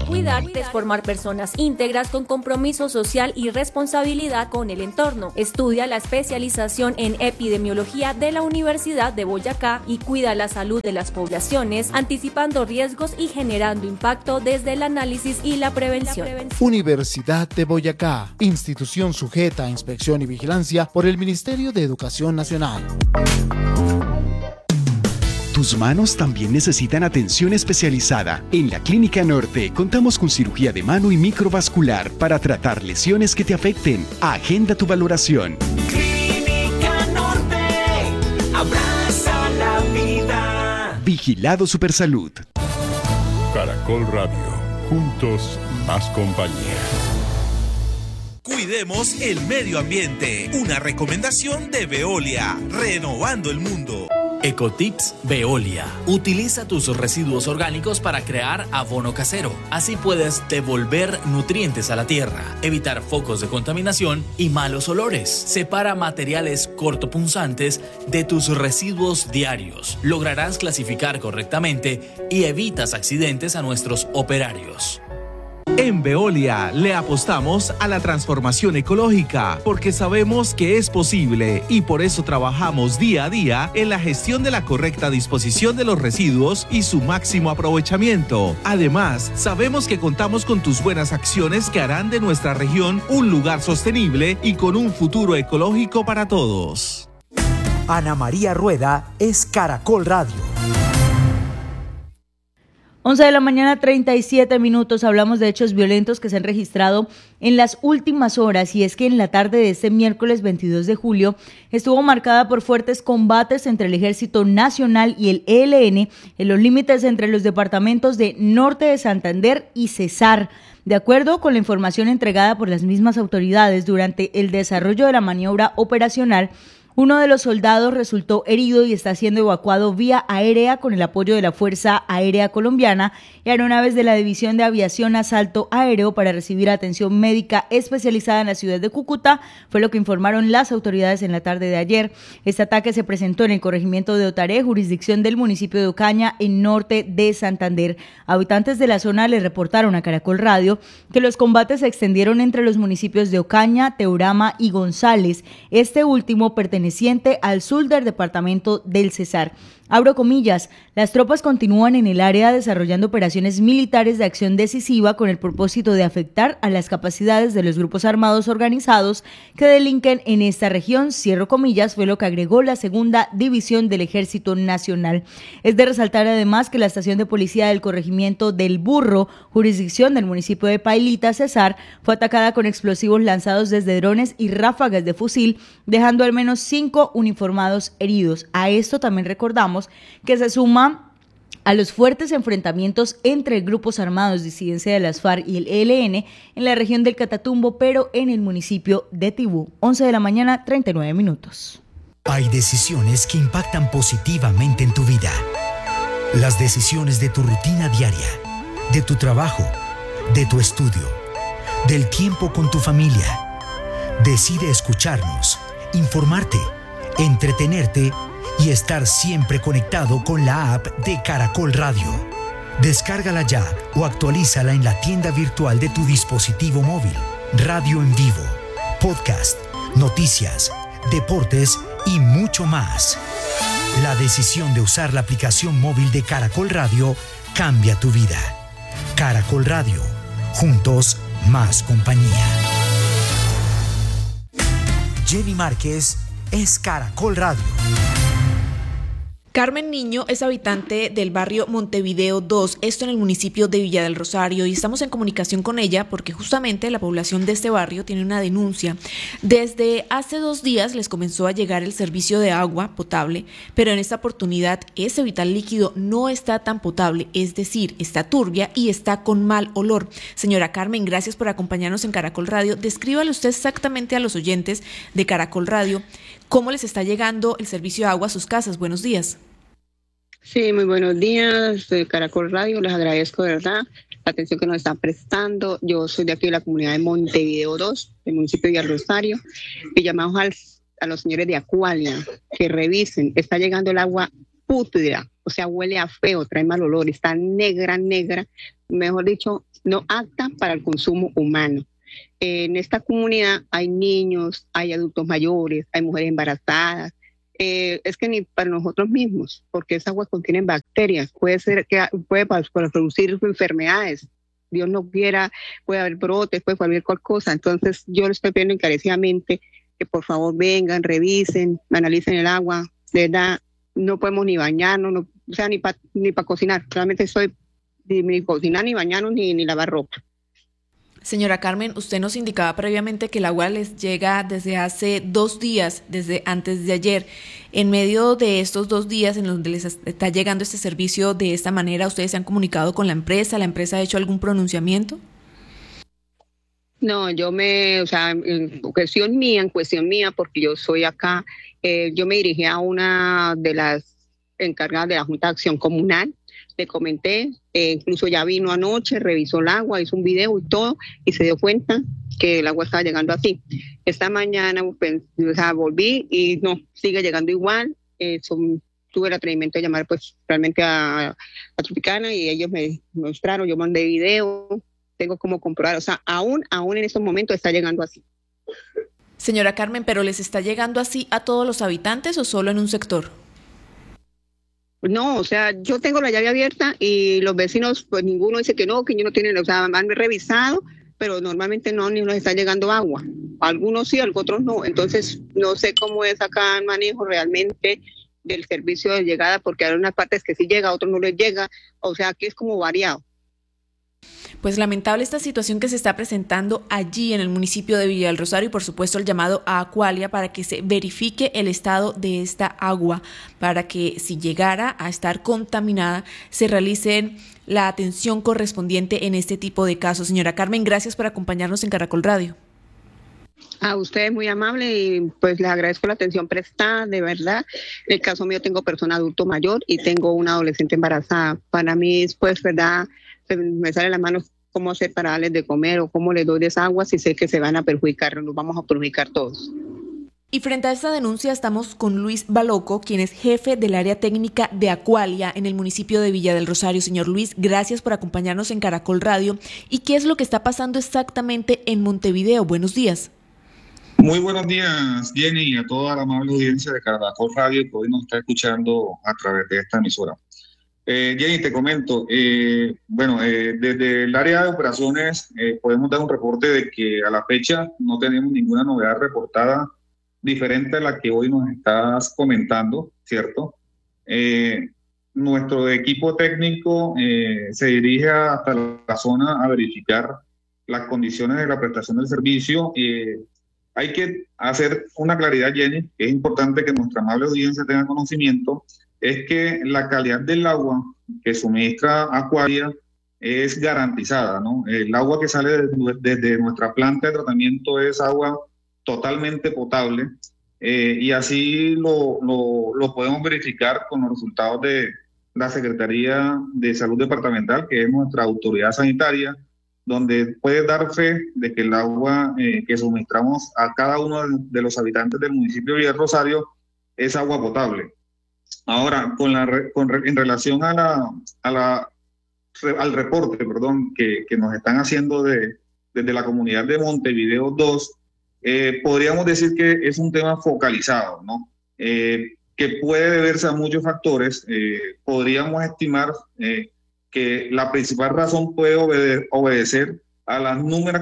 Cuidarte es formar personas íntegras con compromiso social y responsabilidad con el entorno. Estudia la especialización en epidemiología de la Universidad de Boyacá y cuida la salud de las poblaciones, anticipando riesgos y generando impacto desde el análisis y la prevención. Universidad de Boyacá, institución sujeta a inspección y vigilancia por el Ministerio de Educación Nacional. Tus manos también necesitan atención especializada. En la Clínica Norte contamos con cirugía de mano y microvascular para tratar lesiones que te afecten. Agenda tu valoración. Clínica Norte, abraza la vida. Vigilado Supersalud. Caracol Radio, juntos más compañía. Cuidemos el medio ambiente. Una recomendación de Veolia, renovando el mundo. Ecotips Veolia. Utiliza tus residuos orgánicos para crear abono casero. Así puedes devolver nutrientes a la tierra, evitar focos de contaminación y malos olores. Separa materiales cortopunzantes de tus residuos diarios. Lograrás clasificar correctamente y evitas accidentes a nuestros operarios. En Veolia le apostamos a la transformación ecológica porque sabemos que es posible y por eso trabajamos día a día en la gestión de la correcta disposición de los residuos y su máximo aprovechamiento. Además, sabemos que contamos con tus buenas acciones que harán de nuestra región un lugar sostenible y con un futuro ecológico para todos. Ana María Rueda es Caracol Radio. 11 de la mañana, 37 minutos. Hablamos de hechos violentos que se han registrado en las últimas horas, y es que en la tarde de este miércoles 22 de julio estuvo marcada por fuertes combates entre el Ejército Nacional y el ELN en los límites entre los departamentos de Norte de Santander y Cesar. De acuerdo con la información entregada por las mismas autoridades durante el desarrollo de la maniobra operacional, uno de los soldados resultó herido y está siendo evacuado vía aérea con el apoyo de la Fuerza Aérea Colombiana y aeronaves de la División de Aviación Asalto Aéreo para recibir atención médica especializada en la ciudad de Cúcuta, fue lo que informaron las autoridades en la tarde de ayer. Este ataque se presentó en el corregimiento de Otaré, jurisdicción del municipio de Ocaña, en Norte de Santander. Habitantes de la zona le reportaron a Caracol Radio que los combates se extendieron entre los municipios de Ocaña, Teurama y González, este último perteneciente al sur del departamento del Cesar. Abro comillas, las tropas continúan en el área desarrollando operaciones militares de acción decisiva con el propósito de afectar a las capacidades de los grupos armados organizados que delinquen en esta región, cierro comillas, fue lo que agregó la segunda división del Ejército Nacional. Es de resaltar además que la estación de policía del corregimiento del Burro, jurisdicción del municipio de Pailita, Cesar, fue atacada con explosivos lanzados desde drones y ráfagas de fusil, dejando al menos 5 uniformados heridos. A esto también recordamos que se suma a los fuertes enfrentamientos entre grupos armados disidencia de las FARC y el ELN en la región del Catatumbo, pero en el municipio de Tibú. 11 de la mañana, 39 minutos. Hay decisiones que impactan positivamente en tu vida. Las decisiones de tu rutina diaria, de tu trabajo, de tu estudio, del tiempo con tu familia. Decide escucharnos, informarte, entretenerte y estar siempre conectado con la app de Caracol Radio. Descárgala ya o actualízala en la tienda virtual de tu dispositivo móvil. Radio en vivo, podcast, noticias, deportes y mucho más. La decisión de usar la aplicación móvil de Caracol Radio cambia tu vida. Caracol Radio, juntos más compañía. Jenny Márquez es Caracol Radio. Carmen Niño es habitante del barrio Montevideo 2, esto en el municipio de Villa del Rosario, y estamos en comunicación con ella porque justamente la población de este barrio tiene una denuncia. Desde hace 2 días les comenzó a llegar el servicio de agua potable, pero en esta oportunidad ese vital líquido no está tan potable, es decir, está turbia y está con mal olor. Señora Carmen, gracias por acompañarnos en Caracol Radio. Descríbale usted exactamente a los oyentes de Caracol Radio cómo les está llegando el servicio de agua a sus casas. Buenos días. Sí, muy buenos días, Caracol Radio, les agradezco de verdad la atención que nos están prestando. Yo soy de aquí de la comunidad de Montevideo 2, del municipio de Villa Rosario, y llamamos a los señores de Acualia que revisen. Está llegando el agua pútrida, o sea, huele a feo, trae mal olor, está negra, mejor dicho, no apta para el consumo humano. En esta comunidad hay niños, hay adultos mayores, hay mujeres embarazadas. Es que ni para nosotros mismos, porque esa agua contiene bacterias, puede producir enfermedades. Dios no quiera, puede haber brotes, puede haber cualquier cosa. Entonces yo les estoy pidiendo encarecidamente que por favor vengan, revisen, analicen el agua. De verdad, no podemos ni bañarnos, no, o sea, ni para cocinar. Realmente ni cocinar, ni bañarnos, ni lavar ropa. Señora Carmen, usted nos indicaba previamente que el agua les llega desde hace 2 días, desde antes de ayer. En medio de estos 2 días en donde les está llegando este servicio de esta manera, ¿ustedes se han comunicado con la empresa? ¿La empresa ha hecho algún pronunciamiento? No, en cuestión mía, porque yo soy acá, yo me dirigí a una de las encargadas de la Junta de Acción Comunal, le comenté, incluso ya vino anoche, revisó el agua, hizo un video y todo, y se dio cuenta que el agua estaba llegando así. Esta mañana volví y no, sigue llegando igual. Tuve el atrevimiento de llamar pues realmente a Tropicana y ellos me mostraron, yo mandé video, tengo como comprobar, o sea, aún en estos momentos está llegando así. Señora Carmen, ¿pero les está llegando así a todos los habitantes o solo en un sector? No, o sea, yo tengo la llave abierta y los vecinos, pues ninguno dice que no tienen, o sea, han revisado, pero normalmente no, ni nos está llegando agua. Algunos sí, otros no. Entonces, no sé cómo es acá el manejo realmente del servicio de llegada, porque hay unas partes que sí llega, a otros no les llega, o sea, aquí es como variado. Pues lamentable esta situación que se está presentando allí en el municipio de Villa del Rosario y por supuesto el llamado a Aqualia para que se verifique el estado de esta agua, para que si llegara a estar contaminada se realice la atención correspondiente en este tipo de casos. Señora Carmen, gracias por acompañarnos en Caracol Radio. A usted muy amable y pues les agradezco la atención prestada, de verdad. En el caso mío tengo persona adulto mayor y tengo una adolescente embarazada. Para mí, pues, verdad, me sale la mano cómo hacer para darles de comer o cómo les doy de esa agua si sé que se van a perjudicar, nos vamos a perjudicar todos. Y frente a esta denuncia estamos con Luis Baloco, quien es jefe del área técnica de Aqualia en el municipio de Villa del Rosario. Señor Luis, gracias por acompañarnos en Caracol Radio. ¿Y qué es lo que está pasando exactamente en Montevideo? Buenos días. Muy buenos días, Jenny, y a toda la amable audiencia de Caracol Radio que hoy nos está escuchando a través de esta emisora. Jenny, te comento, desde el área de operaciones podemos dar un reporte de que a la fecha no tenemos ninguna novedad reportada diferente a la que hoy nos estás comentando, ¿cierto? Nuestro equipo técnico se dirige hasta la zona a verificar las condiciones de la prestación del servicio. Hay que hacer una claridad, Jenny, que es importante que nuestra amable audiencia tenga conocimiento, es que la calidad del agua que suministra Aqualia es garantizada, ¿no? El agua que sale desde nuestra planta de tratamiento es agua totalmente potable y así lo podemos verificar con los resultados de la Secretaría de Salud Departamental, que es nuestra autoridad sanitaria, donde puede dar fe de que el agua que suministramos a cada uno de los habitantes del municipio de Villa del Rosario es agua potable. Ahora, en relación al reporte, que nos están haciendo desde la comunidad de Montevideo 2, podríamos decir que es un tema focalizado, ¿no? Que puede deberse a muchos factores. Podríamos estimar que la principal razón puede obedecer al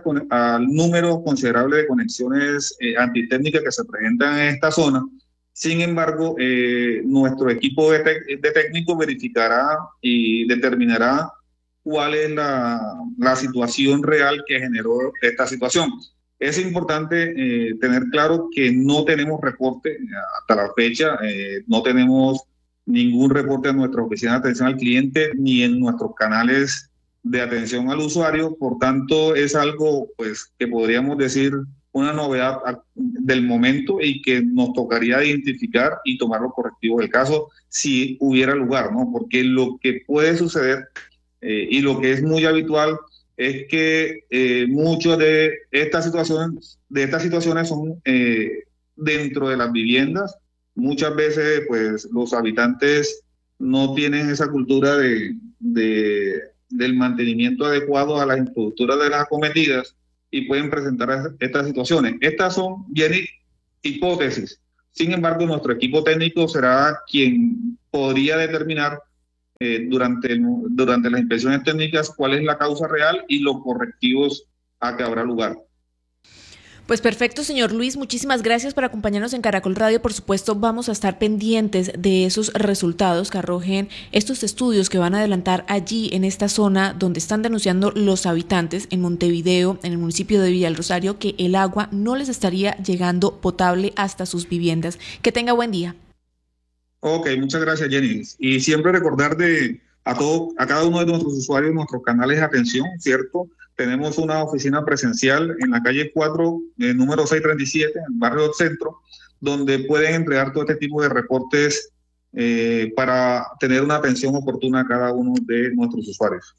número considerable de conexiones antitécnicas que se presentan en esta zona. Sin embargo, nuestro equipo de técnicos verificará y determinará cuál es la situación real que generó esta situación. Es importante tener claro que no tenemos reporte hasta la fecha, no tenemos ningún reporte en nuestra oficina de atención al cliente ni en nuestros canales de atención al usuario. Por tanto, es algo pues que podríamos decir una novedad del momento y que nos tocaría identificar y tomar los correctivos del caso si hubiera lugar, ¿no? Porque lo que puede suceder y lo que es muy habitual es que muchas de estas situaciones son dentro de las viviendas. Muchas veces pues los habitantes no tienen esa cultura del mantenimiento adecuado a las infraestructuras de las acometidas y pueden presentar estas situaciones. Estas son bien hipótesis. Sin embargo, nuestro equipo técnico será quien podría determinar durante las inspecciones técnicas cuál es la causa real y los correctivos a que habrá lugar. Pues perfecto, señor Luis, muchísimas gracias por acompañarnos en Caracol Radio. Por supuesto, vamos a estar pendientes de esos resultados que arrojen estos estudios que van a adelantar allí en esta zona donde están denunciando los habitantes en Montevideo, en el municipio de Villa del Rosario, que el agua no les estaría llegando potable hasta sus viviendas. Que tenga buen día. Ok, muchas gracias, Jenny. Y siempre recordar a cada uno de nuestros usuarios nuestros canales de atención, ¿cierto? Tenemos una oficina presencial en la calle 4, número 637, en el barrio Centro, donde pueden entregar todo este tipo de reportes para tener una atención oportuna a cada uno de nuestros usuarios.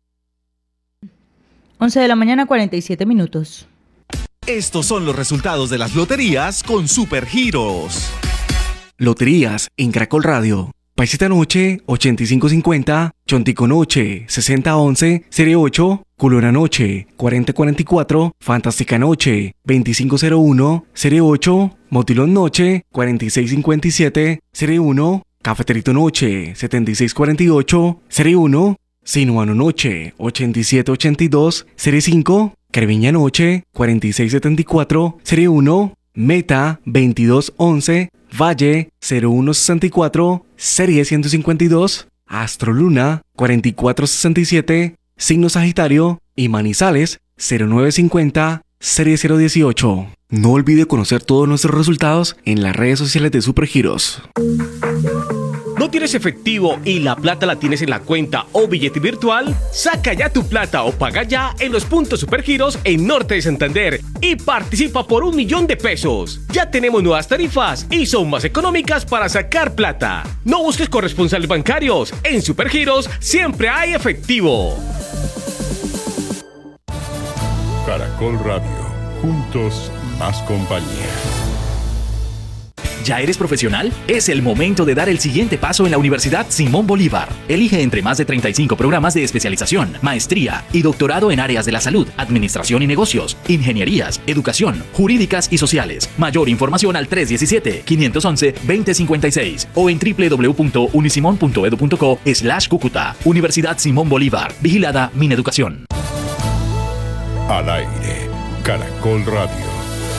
11 de la mañana, 47 minutos. Estos son los resultados de las loterías con Supergiros. Loterías en Caracol Radio. Paisita Noche 8550, Chontico Noche 6011, Serie 8, Culona Noche 4044, Fantástica Noche 2501, Serie 8, Motilón Noche 4657, Serie 1, Cafeterito Noche 7648, Serie 1, Sinuano Noche 8782, Serie 5, Carviña Noche 4674, Serie 1, Meta 2211, Valle 0164, Serie 152, Astroluna 4467, Signo Sagitario y Manizales 0950, Serie 018. No olvide conocer todos nuestros resultados en las redes sociales de Supergiros. ¿No tienes efectivo y la plata la tienes en la cuenta o billete virtual? Saca ya tu plata o paga ya en los puntos Supergiros en Norte de Santander y participa por 1 millón de pesos. Ya tenemos nuevas tarifas y son más económicas para sacar plata. No busques corresponsales bancarios. En Supergiros siempre hay efectivo. Caracol Radio. Juntos, más compañía. ¿Ya eres profesional? Es el momento de dar el siguiente paso en la Universidad Simón Bolívar. Elige entre más de 35 programas de especialización, maestría y doctorado en áreas de la salud, administración y negocios, ingenierías, educación, jurídicas y sociales. Mayor información al 317-511-2056 o en www.unisimon.edu.co/Cúcuta. Universidad Simón Bolívar. Vigilada Mineducación. Al aire, Caracol Radio.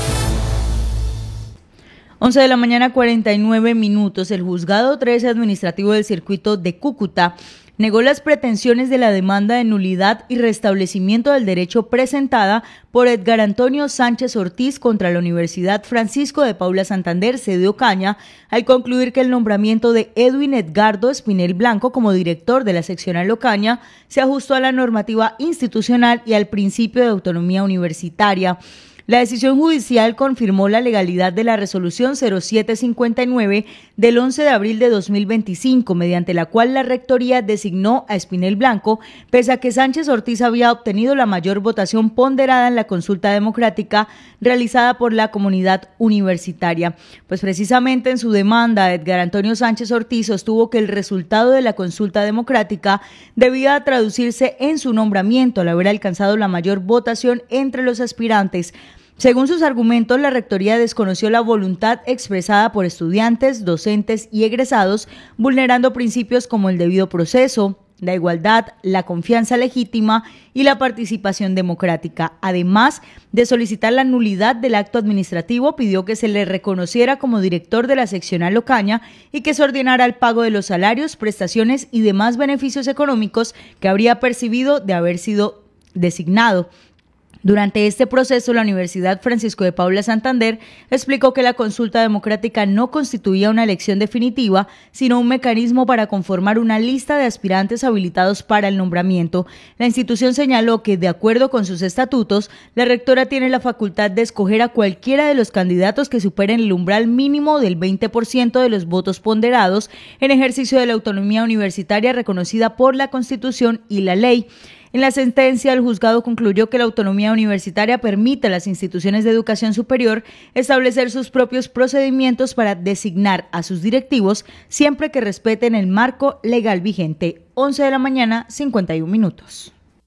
11 de la mañana, 49 minutos. El juzgado 13 administrativo del circuito de Cúcuta negó las pretensiones de la demanda de nulidad y restablecimiento del derecho presentada por Edgar Antonio Sánchez Ortiz contra la Universidad Francisco de Paula Santander, sede Ocaña, al concluir que el nombramiento de Edwin Edgardo Espinel Blanco como director de la seccional Ocaña se ajustó a la normativa institucional y al principio de autonomía universitaria. La decisión judicial confirmó la legalidad de la resolución 0759 del 11 de abril de 2025, mediante la cual la rectoría designó a Espinel Blanco, pese a que Sánchez Ortiz había obtenido la mayor votación ponderada en la consulta democrática realizada por la comunidad universitaria. Pues precisamente en su demanda, Edgar Antonio Sánchez Ortiz sostuvo que el resultado de la consulta democrática debía traducirse en su nombramiento al haber alcanzado la mayor votación entre los aspirantes. Según sus argumentos, la rectoría desconoció la voluntad expresada por estudiantes, docentes y egresados, vulnerando principios como el debido proceso, la igualdad, la confianza legítima y la participación democrática. Además de solicitar la nulidad del acto administrativo, pidió que se le reconociera como director de la seccional Ocaña y que se ordenara el pago de los salarios, prestaciones y demás beneficios económicos que habría percibido de haber sido designado. Durante este proceso, la Universidad Francisco de Paula Santander explicó que la consulta democrática no constituía una elección definitiva, sino un mecanismo para conformar una lista de aspirantes habilitados para el nombramiento. La institución señaló que, de acuerdo con sus estatutos, la rectora tiene la facultad de escoger a cualquiera de los candidatos que superen el umbral mínimo del 20% de los votos ponderados en ejercicio de la autonomía universitaria reconocida por la Constitución y la ley. En la sentencia, el juzgado concluyó que la autonomía universitaria permite a las instituciones de educación superior establecer sus propios procedimientos para designar a sus directivos siempre que respeten el marco legal vigente. 11 de la mañana, 51 minutos.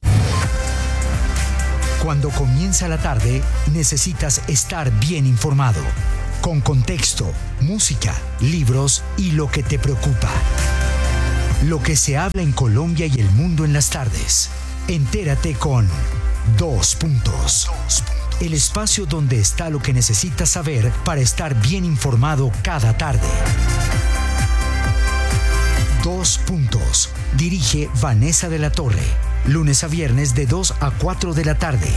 Cuando comienza la tarde, necesitas estar bien informado, con contexto, música, libros y lo que te preocupa. Lo que se habla en Colombia y el mundo en las tardes. Entérate con 2 Puntos. El espacio donde está lo que necesitas saber para estar bien informado cada tarde. 2 Puntos. Dirige Vanessa de la Torre. Lunes a viernes de 2 a 4 de la tarde.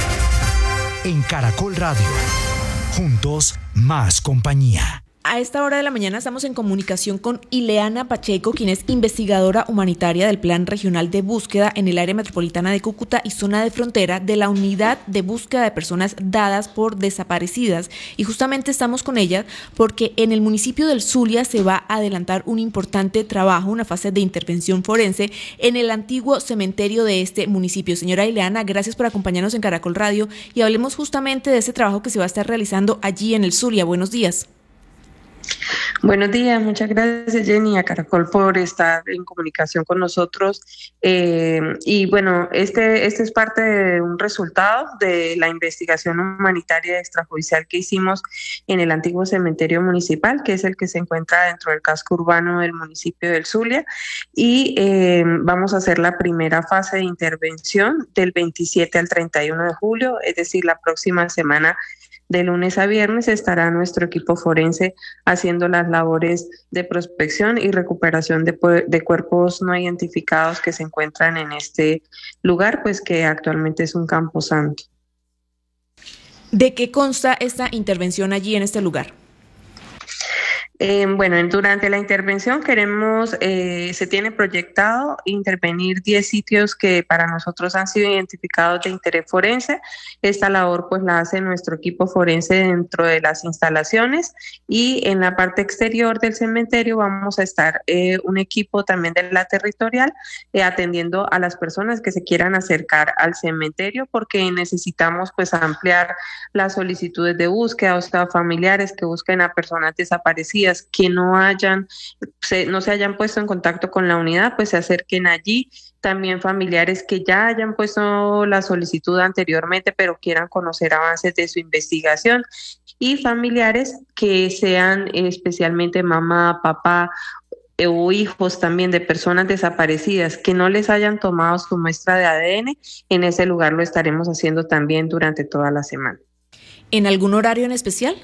En Caracol Radio. Juntos, más compañía. A esta hora de la mañana estamos en comunicación con Ileana Pacheco, quien es investigadora humanitaria del Plan Regional de Búsqueda en el área metropolitana de Cúcuta y zona de frontera de la Unidad de Búsqueda de Personas Dadas por Desaparecidas. Y justamente estamos con ella porque en el municipio del Zulia se va a adelantar un importante trabajo, una fase de intervención forense en el antiguo cementerio de este municipio. Señora Ileana, gracias por acompañarnos en Caracol Radio y hablemos justamente de ese trabajo que se va a estar realizando allí en el Zulia. Buenos días. Buenos días, muchas gracias Jenny, a Caracol por estar en comunicación con nosotros. Y bueno, este es parte de un resultado de la investigación humanitaria extrajudicial que hicimos en el antiguo cementerio municipal, que es el que se encuentra dentro del casco urbano del municipio del Zulia. Y vamos a hacer la primera fase de intervención del 27 al 31 de julio, es decir, la próxima semana. De lunes a viernes estará nuestro equipo forense haciendo las labores de prospección y recuperación de cuerpos no identificados que se encuentran en este lugar, pues que actualmente es un camposanto. ¿De qué consta esta intervención allí en este lugar? Bueno, durante la intervención se tiene proyectado intervenir 10 sitios que para nosotros han sido identificados de interés forense. Esta labor pues la hace nuestro equipo forense dentro de las instalaciones y en la parte exterior del cementerio vamos a estar un equipo también de la territorial atendiendo a las personas que se quieran acercar al cementerio porque necesitamos pues ampliar las solicitudes de búsqueda, o sea, familiares que busquen a personas desaparecidas que no se hayan puesto en contacto con la unidad, pues se acerquen allí. También familiares que ya hayan puesto la solicitud anteriormente, pero quieran conocer avances de su investigación. Y familiares que sean especialmente mamá, papá o hijos también de personas desaparecidas que no les hayan tomado su muestra de ADN. En ese lugar lo estaremos haciendo también durante toda la semana. ¿En algún horario en especial?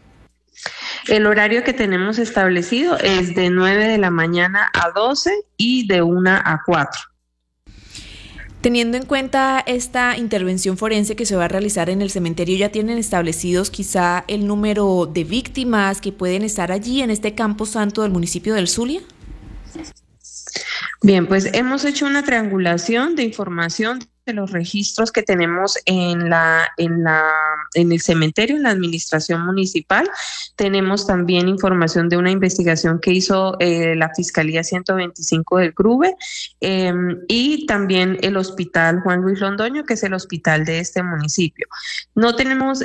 El horario que tenemos establecido es de 9 de la mañana a 12 y de 1 a 4. Teniendo en cuenta esta intervención forense que se va a realizar en el cementerio, ¿ya tienen establecidos quizá el número de víctimas que pueden estar allí en este camposanto del municipio del Zulia? Bien, pues hemos hecho una triangulación de información de los registros que tenemos en el cementerio, en la administración municipal. Tenemos también información de una investigación que hizo la Fiscalía 125 del GRUVE y también el Hospital Juan Luis Londoño, que es el hospital de este municipio. No tenemos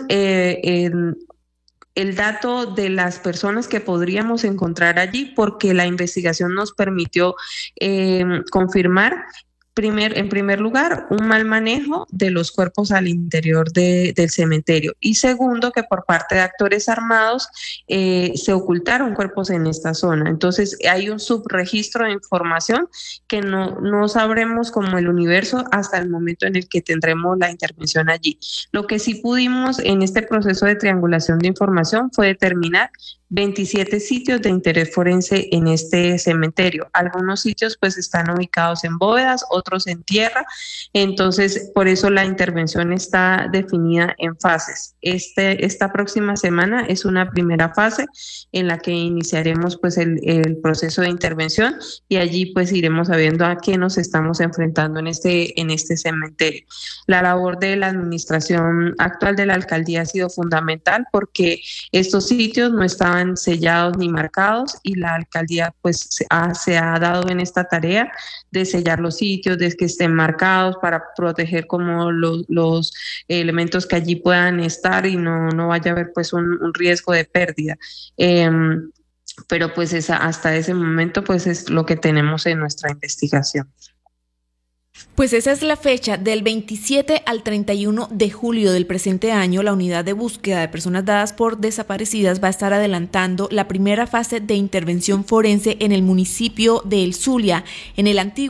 el dato de las personas que podríamos encontrar allí porque la investigación nos permitió confirmar en primer lugar, un mal manejo de los cuerpos al interior del cementerio y segundo, que por parte de actores armados se ocultaron cuerpos en esta zona. Entonces hay un subregistro de información que no sabremos como el universo hasta el momento en el que tendremos la intervención allí. Lo que sí pudimos en este proceso de triangulación de información fue determinar 27 sitios de interés forense en este cementerio. Algunos sitios pues están ubicados en bóvedas, otros en tierra, entonces por eso la intervención está definida en fases. Esta próxima semana es una primera fase en la que iniciaremos pues el proceso de intervención y allí pues iremos sabiendo a qué nos estamos enfrentando en este cementerio. La labor de la administración actual de la alcaldía ha sido fundamental porque estos sitios no estaban estaban sellados ni marcados, y la alcaldía pues se ha dado en esta tarea de sellar los sitios, de que estén marcados para proteger como los elementos que allí puedan estar y no vaya a haber pues un riesgo de pérdida. Pero pues hasta ese momento pues es lo que tenemos en nuestra investigación. Pues esa es la fecha. Del 27 al 31 de julio del presente año, la unidad de búsqueda de personas dadas por desaparecidas va a estar adelantando la primera fase de intervención forense en el municipio de El Zulia, en el antiguo